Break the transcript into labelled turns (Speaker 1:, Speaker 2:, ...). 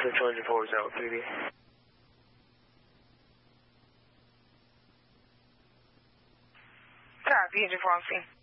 Speaker 1: Central Engine 4 is out, PD.
Speaker 2: Copy, Engine 4 on scene.